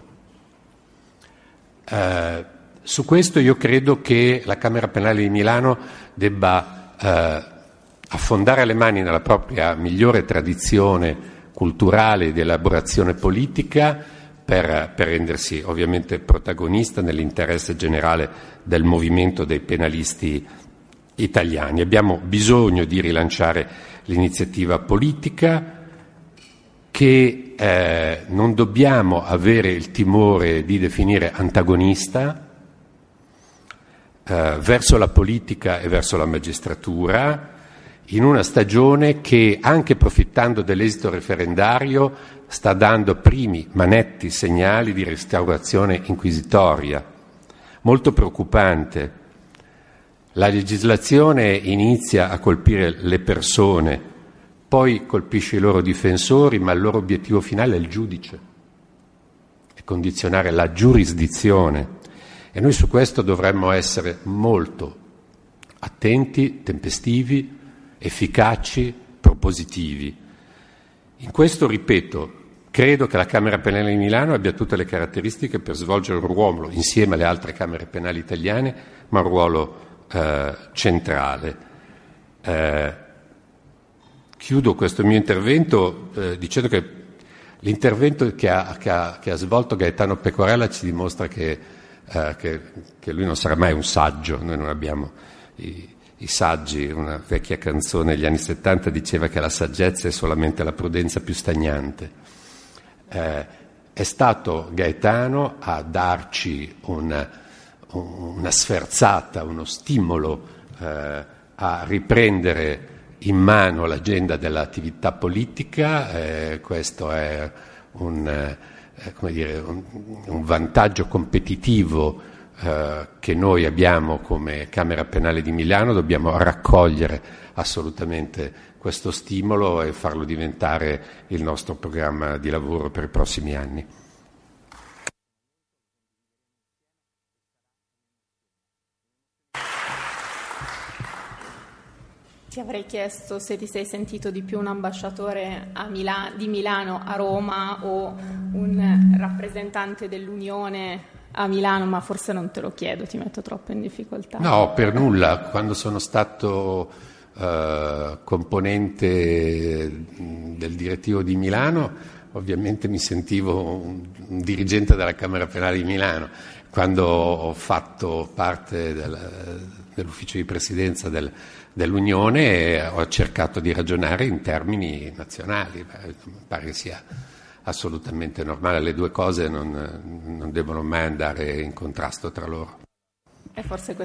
Eh, su questo io credo che la Camera Penale di Milano debba eh, affondare le mani nella propria migliore tradizione culturale di elaborazione politica per, per rendersi ovviamente protagonista nell'interesse generale del movimento dei penalisti italiani. Abbiamo bisogno di rilanciare l'iniziativa politica, che eh, non dobbiamo avere il timore di definire antagonista eh, verso la politica e verso la magistratura, in una stagione che, anche approfittando dell'esito referendario, sta dando primi ma netti segnali di restaurazione inquisitoria, molto preoccupante. La legislazione inizia a colpire le persone, poi colpisce i loro difensori, ma il loro obiettivo finale è il giudice, è condizionare la giurisdizione. E noi su questo dovremmo essere molto attenti, tempestivi, efficaci, propositivi. In questo, ripeto, credo che la Camera Penale di Milano abbia tutte le caratteristiche per svolgere un ruolo, insieme alle altre Camere Penali italiane, ma un ruolo eh, centrale. Eh, chiudo questo mio intervento eh, dicendo che l'intervento che ha, che, ha, che ha svolto Gaetano Pecorella ci dimostra che, eh, che, che lui non sarà mai un saggio. Noi non abbiamo i, i saggi. Una vecchia canzone degli anni settanta diceva che la saggezza è solamente la prudenza più stagnante. Eh, è stato Gaetano a darci una, una sferzata, uno stimolo eh, a riprendere in mano l'agenda dell'attività politica. Eh, questo è un, eh, come dire, un, un vantaggio competitivo eh, che noi abbiamo come Camera Penale di Milano. Dobbiamo raccogliere assolutamente questo stimolo e farlo diventare il nostro programma di lavoro per i prossimi anni. Ti avrei chiesto se ti sei sentito di più un ambasciatore a Mila- di Milano a Roma o un rappresentante dell'Unione a Milano, ma forse non te lo chiedo, ti metto troppo in difficoltà. No, per nulla. Quando sono stato eh, componente del direttivo di Milano, ovviamente mi sentivo un, un dirigente della Camera Penale di Milano. Quando ho fatto parte del, dell'ufficio di presidenza del, dell'Unione ho cercato di ragionare in termini nazionali. Mi pare che sia assolutamente normale, le due cose non, non devono mai andare in contrasto tra loro. E forse